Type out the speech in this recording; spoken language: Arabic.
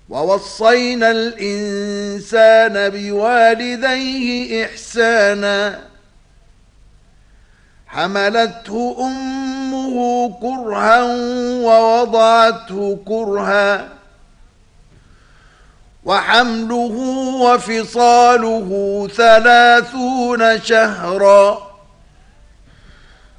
ووصينا الإنسان بوالديه إحسانا حملته أمه كرها ووضعته كرها وحمله وفصاله 30 شهرا